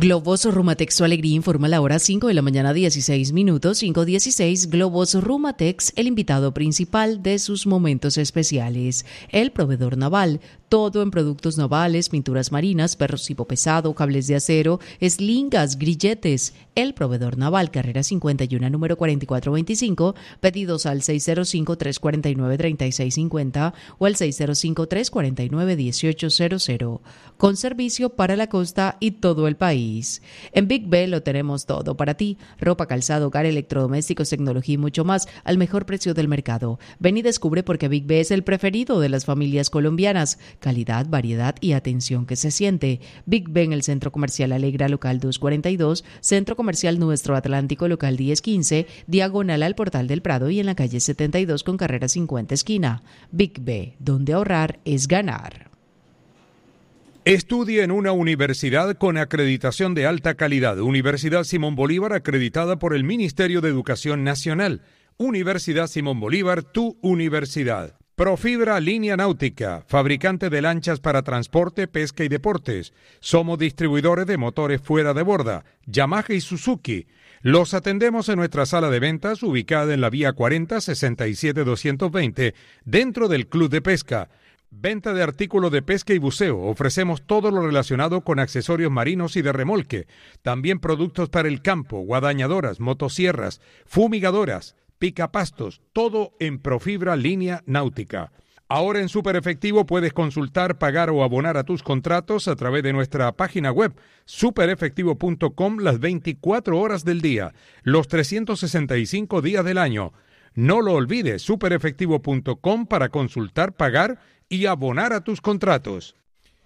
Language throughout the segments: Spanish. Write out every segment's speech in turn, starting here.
Globos Rumatex, su alegría, informa la hora 5 de la mañana, 16 minutos, 5:16. Globos Rumatex, el invitado principal de sus momentos especiales. El proveedor naval, todo en productos navales, pinturas marinas, perros tipo pesado, cables de acero, eslingas, grilletes. El proveedor naval, carrera 51, número 4425, pedidos al 605-349-3650 o al 605-349-1800, con servicio para la costa y todo el país. En Big B lo tenemos todo para ti: ropa, calzado, hogar, electrodomésticos, tecnología y mucho más al mejor precio del mercado. Ven y descubre por qué Big B es el preferido de las familias colombianas. Calidad, variedad y atención que se siente. Big B en el Centro Comercial Alegra, local 242, Centro Comercial Nuestro Atlántico, local 1015, diagonal al Portal del Prado, y en la calle 72 con carrera 50 esquina. Big B, donde ahorrar es ganar. Estudie en una universidad con acreditación de alta calidad. Universidad Simón Bolívar, acreditada por el Ministerio de Educación Nacional. Universidad Simón Bolívar, tu universidad. Profibra Línea Náutica, fabricante de lanchas para transporte, pesca y deportes. Somos distribuidores de motores fuera de borda, Yamaha y Suzuki. Los atendemos en nuestra sala de ventas, ubicada en la vía 40 67-220, dentro del Club de Pesca. Venta de artículos de pesca y buceo. Ofrecemos todo lo relacionado con accesorios marinos y de remolque. También productos para el campo, guadañadoras, motosierras, fumigadoras, picapastos, todo en Profibra Línea Náutica. Ahora en Super Efectivo puedes consultar, pagar o abonar a tus contratos a través de nuestra página web superefectivo.com las 24 horas del día, los 365 días del año. No lo olvides, superefectivo.com para consultar, pagar y abonar a tus contratos.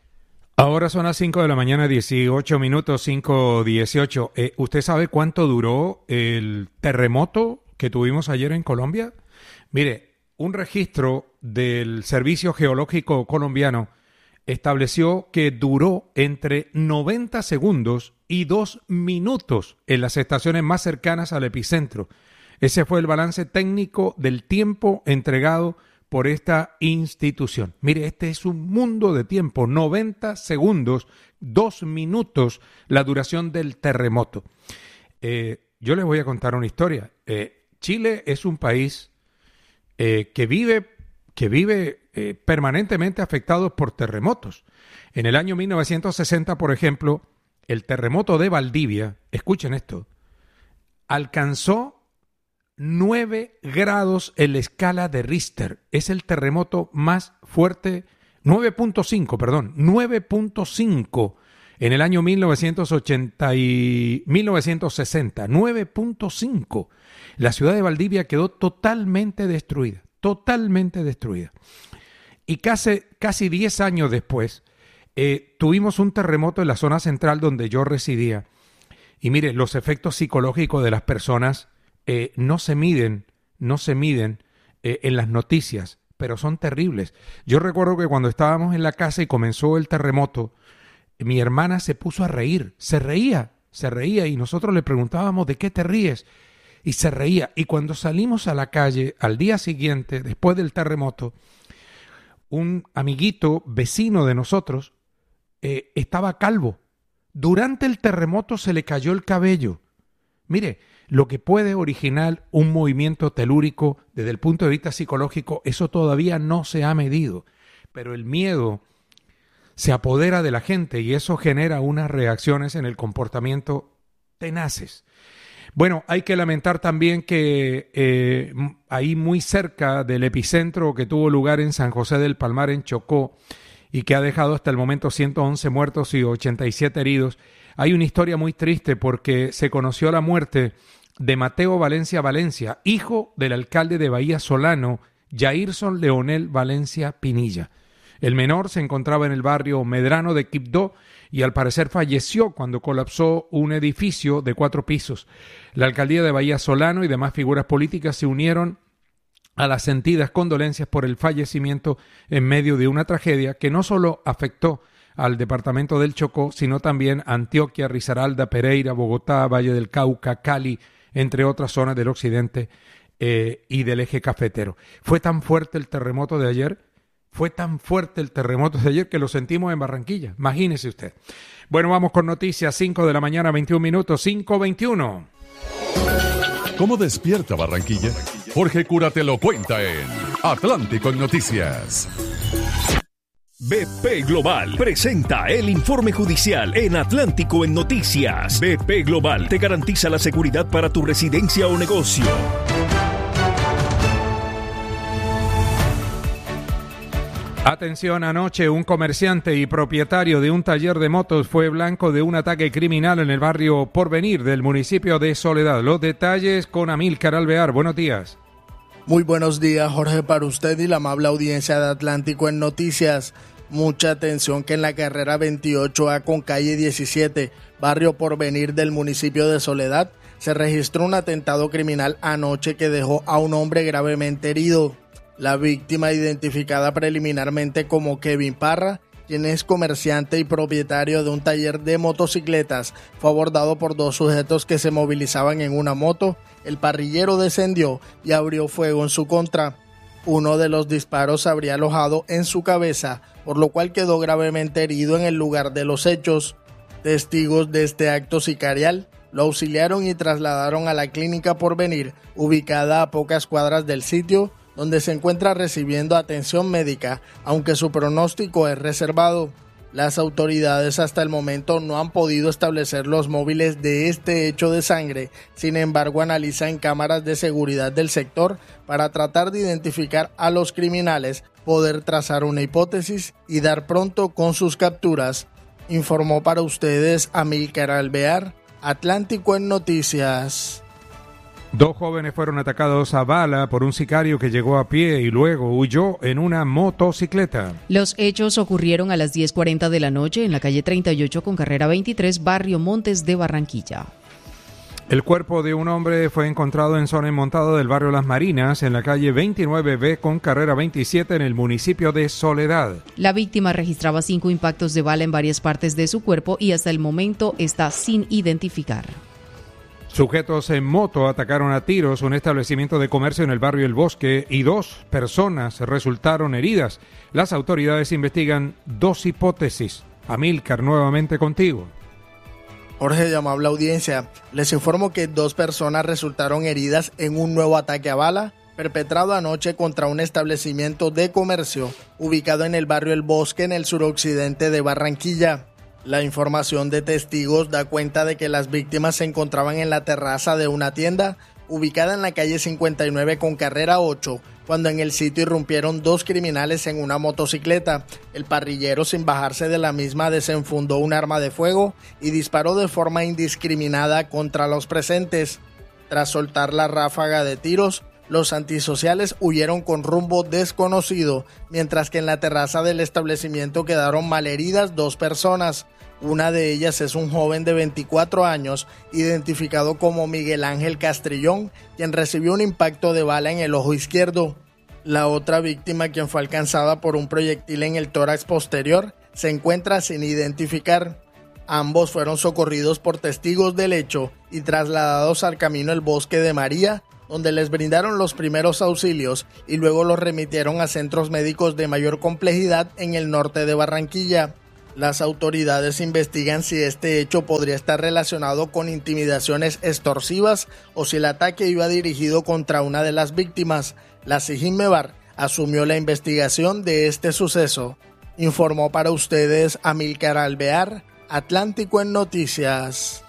Ahora son las 5 de la mañana, 18 minutos, 5:18. ¿Usted sabe cuánto duró el terremoto que tuvimos ayer en Colombia? Mire, un registro del Servicio Geológico Colombiano estableció que duró entre 90 segundos y 2 minutos en las estaciones más cercanas al epicentro. Ese fue el balance técnico del tiempo entregado por esta institución. Mire, este es un mundo de tiempo, 90 segundos, 2 minutos, la duración del terremoto. Yo les voy a contar una historia. Chile es un país que vive permanentemente afectado por terremotos. En el año 1960, por ejemplo, el terremoto de Valdivia, escuchen esto, alcanzó 9 grados en la escala de Richter. Es el terremoto más fuerte, 9.5 en el año 1960, 9.5. La ciudad de Valdivia quedó totalmente destruida. Y casi 10 años después, tuvimos un terremoto en la zona central donde yo residía. Y mire, los efectos psicológicos de las personas no se miden en las noticias, pero son terribles. Yo recuerdo que cuando estábamos en la casa y comenzó el terremoto, mi hermana se puso a reír, se reía, y nosotros le preguntábamos, ¿de qué te ríes? Y se reía. Y cuando salimos a la calle al día siguiente, después del terremoto, un amiguito vecino de nosotros estaba calvo. Durante el terremoto se le cayó el cabello. Mire, lo que puede originar un movimiento telúrico desde el punto de vista psicológico, eso todavía no se ha medido. Pero el miedo se apodera de la gente y eso genera unas reacciones en el comportamiento tenaces. Bueno, hay que lamentar también que ahí muy cerca del epicentro que tuvo lugar en San José del Palmar, en Chocó, y que ha dejado hasta el momento 111 muertos y 87 heridos, hay una historia muy triste porque se conoció la muerte de Mateo Valencia, hijo del alcalde de Bahía Solano, Jairson Leonel Valencia Pinilla. El menor se encontraba en el barrio Medrano de Quibdó y al parecer falleció cuando colapsó un edificio de 4 pisos. La alcaldía de Bahía Solano y demás figuras políticas se unieron a las sentidas condolencias por el fallecimiento en medio de una tragedia que no solo afectó al departamento del Chocó, sino también a Antioquia, Risaralda, Pereira, Bogotá, Valle del Cauca, Cali, entre otras zonas del occidente y del eje cafetero. Fue tan fuerte el terremoto de ayer Fue tan fuerte el terremoto de ayer que lo sentimos en Barranquilla. Imagínese usted. Bueno, vamos con noticias. 5 de la mañana, 21 minutos, 5:21. ¿Cómo despierta Barranquilla? Jorge Cura te lo cuenta en Atlántico en Noticias. BP Global presenta el informe judicial en Atlántico en Noticias. BP Global te garantiza la seguridad para tu residencia o negocio. Atención, anoche un comerciante y propietario de un taller de motos fue blanco de un ataque criminal en el barrio Porvenir del municipio de Soledad. Los detalles con Amílcar Alvear. Buenos días. Muy buenos días, Jorge, para usted y la amable audiencia de Atlántico en Noticias. Mucha atención que en la carrera 28A con calle 17, barrio Porvenir del municipio de Soledad, se registró un atentado criminal anoche que dejó a un hombre gravemente herido. La víctima, identificada preliminarmente como Kevin Parra, quien es comerciante y propietario de un taller de motocicletas, fue abordado por dos sujetos que se movilizaban en una moto. El parrillero descendió y abrió fuego en su contra. Uno de los disparos se habría alojado en su cabeza, por lo cual quedó gravemente herido en el lugar de los hechos. Testigos de este acto sicarial lo auxiliaron y trasladaron a la clínica Porvenir, ubicada a pocas cuadras del sitio, donde se encuentra recibiendo atención médica, aunque su pronóstico es reservado. Las autoridades hasta el momento no han podido establecer los móviles de este hecho de sangre, sin embargo analizan cámaras de seguridad del sector para tratar de identificar a los criminales, poder trazar una hipótesis y dar pronto con sus capturas. Informó para ustedes Amílcar Alvear, Atlántico en Noticias. Dos jóvenes fueron atacados a bala por un sicario que llegó a pie y luego huyó en una motocicleta. Los hechos ocurrieron a las 10:40 de la noche en la calle 38 con carrera 23, barrio Montes de Barranquilla. El cuerpo de un hombre fue encontrado en zona montada del barrio Las Marinas, en la calle 29B con carrera 27 en el municipio de Soledad. La víctima registraba 5 impactos de bala en varias partes de su cuerpo y hasta el momento está sin identificar. Sujetos en moto atacaron a tiros un establecimiento de comercio en el barrio El Bosque y 2 personas resultaron heridas. Las autoridades investigan 2 hipótesis. Amílcar, nuevamente contigo. Jorge, amable audiencia, les informo que 2 personas resultaron heridas en un nuevo ataque a bala perpetrado anoche contra un establecimiento de comercio ubicado en el barrio El Bosque en el suroccidente de Barranquilla. La información de testigos da cuenta de que las víctimas se encontraban en la terraza de una tienda ubicada en la calle 59 con carrera 8, cuando en el sitio irrumpieron 2 criminales en una motocicleta. El parrillero, sin bajarse de la misma, desenfundó un arma de fuego y disparó de forma indiscriminada contra los presentes. Tras soltar la ráfaga de tiros, los antisociales huyeron con rumbo desconocido, mientras que en la terraza del establecimiento quedaron malheridas 2 personas. Una de ellas es un joven de 24 años, identificado como Miguel Ángel Castrillón, quien recibió un impacto de bala en el ojo izquierdo. La otra víctima, quien fue alcanzada por un proyectil en el tórax posterior, se encuentra sin identificar. Ambos fueron socorridos por testigos del hecho y trasladados al camino El Bosque de María, donde les brindaron los primeros auxilios y luego los remitieron a centros médicos de mayor complejidad en el norte de Barranquilla. Las autoridades investigan si este hecho podría estar relacionado con intimidaciones extorsivas o si el ataque iba dirigido contra una de las víctimas. La Sijinmebar asumió la investigación de este suceso. Informó para ustedes Amílcar Alvear, Atlántico en Noticias.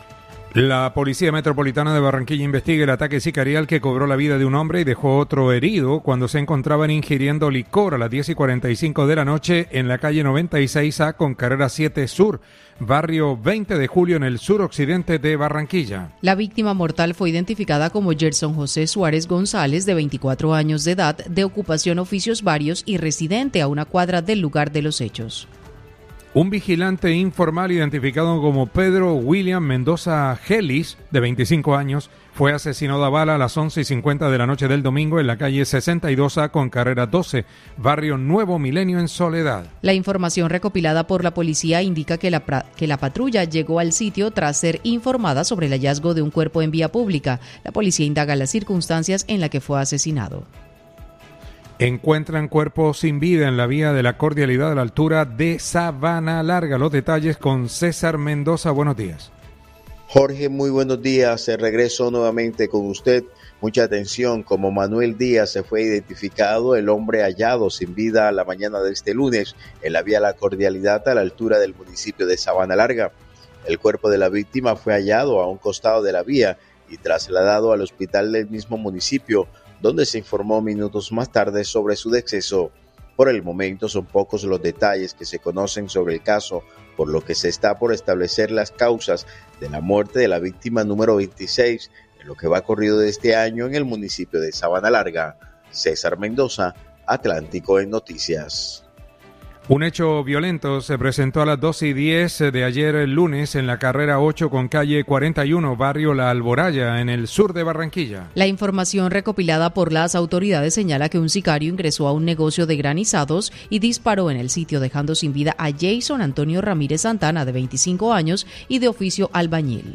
La Policía Metropolitana de Barranquilla investiga el ataque sicarial que cobró la vida de un hombre y dejó otro herido cuando se encontraban ingiriendo licor a las 10:45 de la noche en la calle 96A con carrera 7 Sur, barrio 20 de Julio en el suroccidente de Barranquilla. La víctima mortal fue identificada como Gerson José Suárez González, de 24 años de edad, de ocupación oficios varios y residente a una cuadra del lugar de los hechos. Un vigilante informal identificado como Pedro William Mendoza Gelis, de 25 años, fue asesinado a bala a las 11:50 de la noche del domingo en la calle 62A con carrera 12, barrio Nuevo Milenio en Soledad. La información recopilada por la policía indica que la patrulla llegó al sitio tras ser informada sobre el hallazgo de un cuerpo en vía pública. La policía indaga las circunstancias en las que fue asesinado. Encuentran cuerpos sin vida en la vía de la Cordialidad a la altura de Sabana Larga. Los detalles con César Mendoza. Buenos días. Jorge, muy buenos días. Regreso nuevamente con usted. Mucha atención, como Manuel Díaz se fue identificado el hombre hallado sin vida a la mañana de este lunes en la vía La Cordialidad a la altura del municipio de Sabana Larga. El cuerpo de la víctima fue hallado a un costado de la vía y trasladado al hospital del mismo municipio, donde se informó minutos más tarde sobre su deceso. Por el momento son pocos los detalles que se conocen sobre el caso, por lo que se está por establecer las causas de la muerte de la víctima número 26 en lo que va corrido de este año en el municipio de Sabana Larga. César Mendoza, Atlántico en Noticias. Un hecho violento se presentó a las 2:10 de ayer el lunes en la carrera 8 con calle 41, barrio La Alboraya, en el sur de Barranquilla. La información recopilada por las autoridades señala que un sicario ingresó a un negocio de granizados y disparó en el sitio, dejando sin vida a Jason Antonio Ramírez Santana, de 25 años y de oficio albañil.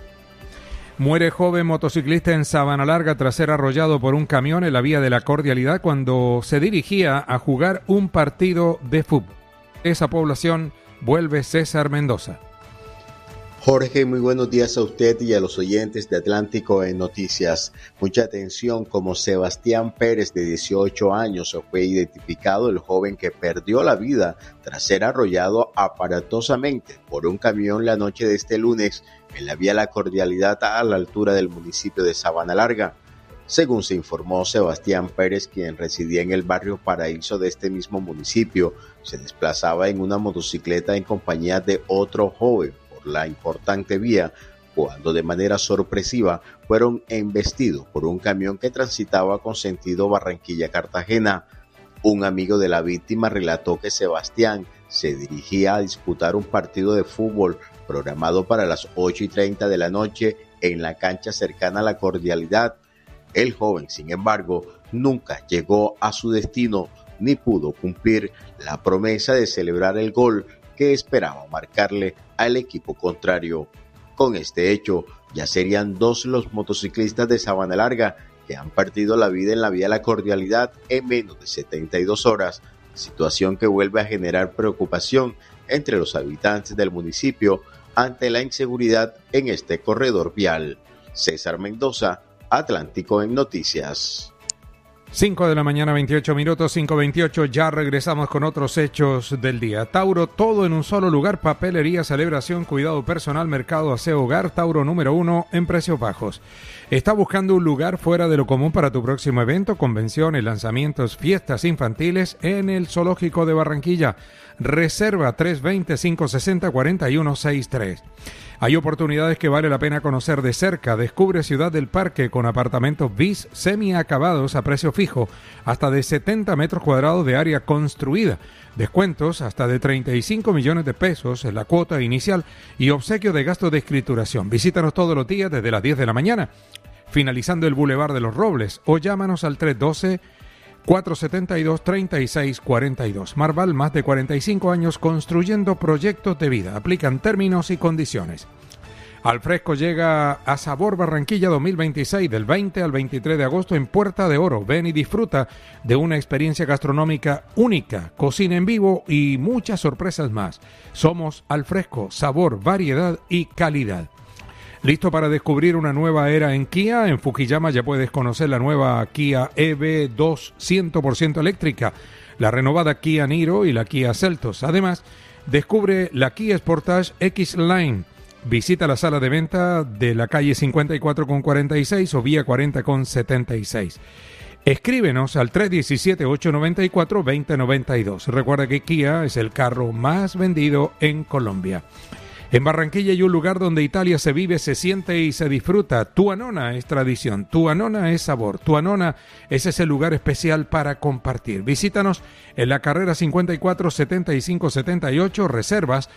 Muere joven motociclista en Sabana Larga tras ser arrollado por un camión en la vía de la Cordialidad cuando se dirigía a jugar un partido de fútbol. Esa población vuelve César Mendoza. Jorge, muy buenos días a usted y a los oyentes de Atlántico en Noticias. Mucha atención, como Sebastián Pérez, de 18 años, fue identificado el joven que perdió la vida tras ser arrollado aparatosamente por un camión la noche de este lunes en la vía La Cordialidad a la altura del municipio de Sabana Larga. Según se informó, Sebastián Pérez, quien residía en el barrio Paraíso de este mismo municipio, se desplazaba en una motocicleta en compañía de otro joven por la importante vía, cuando de manera sorpresiva fueron embestidos por un camión que transitaba con sentido Barranquilla-Cartagena. Un amigo de la víctima relató que Sebastián se dirigía a disputar un partido de fútbol programado para las 8:30 de la noche en la cancha cercana a La Cordialidad. El joven, sin embargo, nunca llegó a su destino ni pudo cumplir la promesa de celebrar el gol que esperaba marcarle al equipo contrario. Con este hecho, ya serían 2 los motociclistas de Sabana Larga que han perdido la vida en la vía La Cordialidad en menos de 72 horas, situación que vuelve a generar preocupación entre los habitantes del municipio ante la inseguridad en este corredor vial. César Mendoza, Atlántico en Noticias. 5 de la mañana, 28 minutos, 5:28, ya regresamos con otros hechos del día. Tauro, todo en un solo lugar: papelería, celebración, cuidado personal, mercado, aseo, hogar. Tauro número 1 en precios bajos. ¿Está buscando un lugar fuera de lo común para tu próximo evento, convenciones, lanzamientos, fiestas infantiles? En el Zoológico de Barranquilla. Reserva 320-560-4163. Hay oportunidades que vale la pena conocer de cerca. Descubre Ciudad del Parque con apartamentos bis semiacabados a precio fijo, hasta de 70 metros cuadrados de área construida. Descuentos hasta de 35 millones de pesos en la cuota inicial y obsequio de gastos de escrituración. Visítanos todos los días desde las 10 de la mañana, finalizando el Boulevard de los Robles, o llámanos al 312-472-3642. Marval, más de 45 años construyendo proyectos de vida. Aplican términos y condiciones. Al Fresco llega a Sabor Barranquilla 2026, del 20 al 23 de agosto en Puerta de Oro. Ven y disfruta de una experiencia gastronómica única, cocina en vivo y muchas sorpresas más. Somos Al Fresco, sabor, variedad y calidad. ¿Listo para descubrir una nueva era en Kia? En Fukuyama ya puedes conocer la nueva Kia EV2 100% eléctrica, la renovada Kia Niro y la Kia Seltos. Además, descubre la Kia Sportage X-Line. Visita la sala de venta de la calle 54 con 46 o vía 40 con 76. Escríbenos al 317-894-2092. Recuerda que Kia es el carro más vendido en Colombia. En Barranquilla hay un lugar donde Italia se vive, se siente y se disfruta. Tuanona es tradición, Tuanona es sabor, Tuanona es ese lugar especial para compartir. Visítanos en la carrera 54-75-78, reservas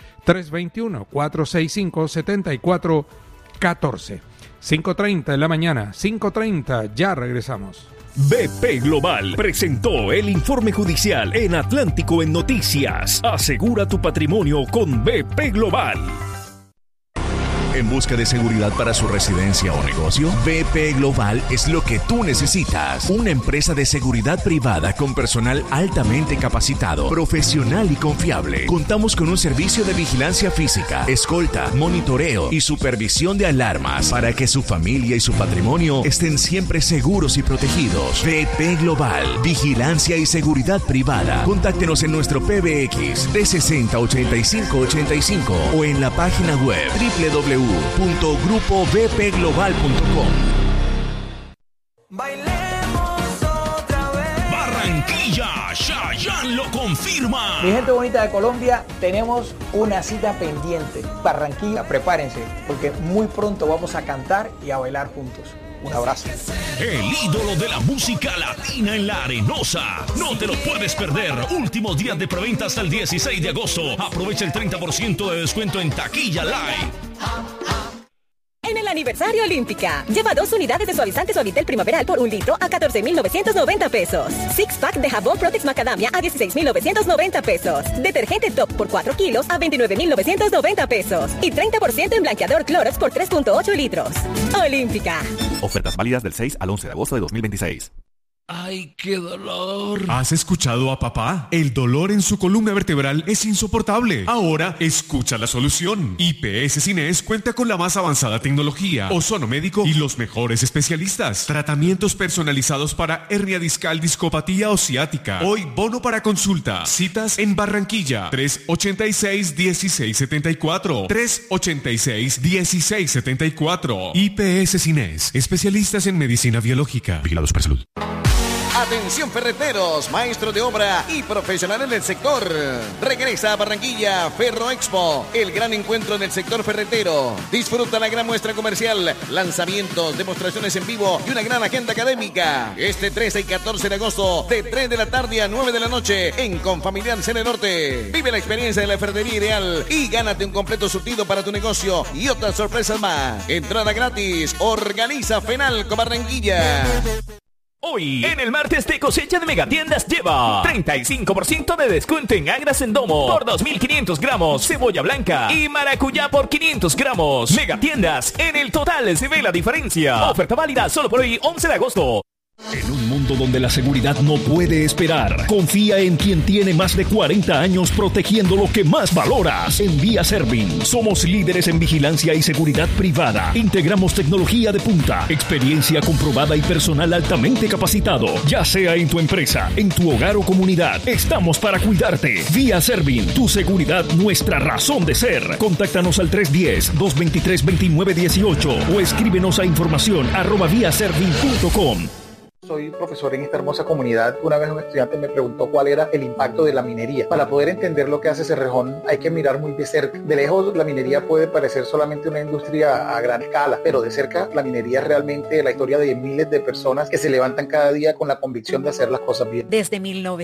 321-465-7414. 5:30 en la mañana, 5:30, ya regresamos. BP Global presentó el informe judicial en Atlántico en Noticias. Asegura tu patrimonio con BP Global. ¿En busca de seguridad para su residencia o negocio? BP Global es lo que tú necesitas. Una empresa de seguridad privada con personal altamente capacitado, profesional y confiable. Contamos con un servicio de vigilancia física, escolta, monitoreo y supervisión de alarmas para que su familia y su patrimonio estén siempre seguros y protegidos. BP Global, vigilancia y seguridad privada. Contáctenos en nuestro PBX 360-8585 o en la página web www.grupobpglobal.com. Bailemos otra vez. Barranquilla, Chayanne lo confirma. Mi gente bonita de Colombia, tenemos una cita pendiente. Barranquilla, prepárense, porque muy pronto vamos a cantar y a bailar juntos. Un abrazo. El ídolo de la música latina en la Arenosa. No te lo puedes perder. Últimos días de preventa hasta el 16 de agosto. Aprovecha el 30% de descuento en Taquilla Live. En el aniversario Olímpica, lleva 2 unidades de suavizante Suavitel primaveral por 1 litro a 14,990 pesos. 6-pack de jabón Protex Macadamia a 16,990 pesos. Detergente Top por 4 kilos a 29,990 pesos. Y 30% en blanqueador Clorox por 3,8 litros. Olímpica. Ofertas válidas del 6 al 11 de agosto de 2026. ¡Ay, qué dolor! ¿Has escuchado a papá? El dolor en su columna vertebral es insoportable. Ahora, escucha la solución. IPS Cines cuenta con la más avanzada tecnología, ozono médico y los mejores especialistas. Tratamientos personalizados para hernia discal, discopatía o ciática. Hoy, bono para consulta. Citas en Barranquilla. 386-1674. 386-1674. IPS Cines. Especialistas en medicina biológica. Vigilado Supersalud. Atención ferreteros, maestros de obra y profesionales del sector. Regresa a Barranquilla Ferro Expo, el gran encuentro del sector ferretero. Disfruta la gran muestra comercial, lanzamientos, demostraciones en vivo y una gran agenda académica. Este 13 y 14 de agosto, de 3 de la tarde a 9 de la noche, en Confamiliar Cene Norte. Vive la experiencia de la ferretería ideal y gánate un completo surtido para tu negocio y otras sorpresas más. Entrada gratis. Organiza Fenalco Barranquilla. Hoy, en el martes de cosecha de Megatiendas, lleva 35% de descuento en agras en domo por 2.500 gramos, cebolla blanca y maracuyá por 500 gramos. Megatiendas, en el total se ve la diferencia. Oferta válida solo por hoy, 11 de agosto. En un mundo donde la seguridad no puede esperar, confía en quien tiene más de 40 años protegiendo lo que más valoras. En Vía Servin, somos líderes en vigilancia y seguridad privada. Integramos tecnología de punta, experiencia comprobada y personal altamente capacitado. Ya sea en tu empresa, en tu hogar o comunidad, estamos para cuidarte. Vía Servin, tu seguridad, nuestra razón de ser. Contáctanos al 310-223-2918 o escríbenos a información@viaservin.com. Soy profesor en esta hermosa comunidad. Una vez un estudiante me preguntó cuál era el impacto de la minería. Para poder entender lo que hace Cerrejón hay que mirar muy de cerca. De lejos la minería puede parecer solamente una industria a gran escala, pero de cerca la minería es realmente la historia de miles de personas que se levantan cada día con la convicción de hacer las cosas bien. Desde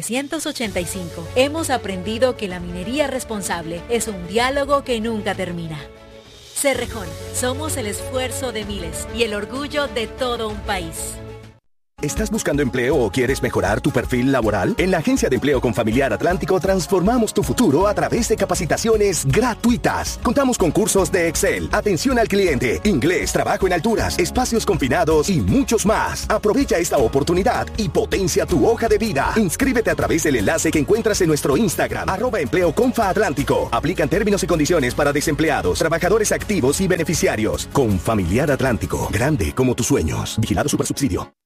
1985 hemos aprendido que la minería responsable es un diálogo que nunca termina. Cerrejón, somos el esfuerzo de miles y el orgullo de todo un país. ¿Estás buscando empleo o quieres mejorar tu perfil laboral? En la Agencia de Empleo Confamiliar Atlántico transformamos tu futuro a través de capacitaciones gratuitas. Contamos con cursos de Excel, atención al cliente, inglés, trabajo en alturas, espacios confinados y muchos más. Aprovecha esta oportunidad y potencia tu hoja de vida. Inscríbete a través del enlace que encuentras en nuestro Instagram, @EmpleoConfaAtlántico. Aplican términos y condiciones para desempleados, trabajadores activos y beneficiarios. Confamiliar Atlántico, grande como tus sueños. Vigilado Supersubsidio.